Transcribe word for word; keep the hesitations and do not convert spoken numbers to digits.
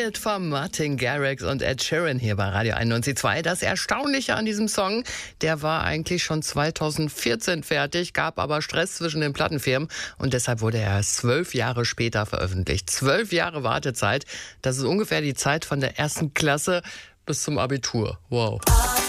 Quiet von Martin Garrix und Ed Sheeran hier bei Radio einundneunzig Komma zwei. Das Erstaunliche an diesem Song, der war eigentlich schon zweitausendvierzehn fertig, gab aber Stress zwischen den Plattenfirmen und deshalb wurde er erst zwölf Jahre später veröffentlicht. Zwölf Jahre Wartezeit, das ist ungefähr die Zeit von der ersten Klasse bis zum Abitur. Wow.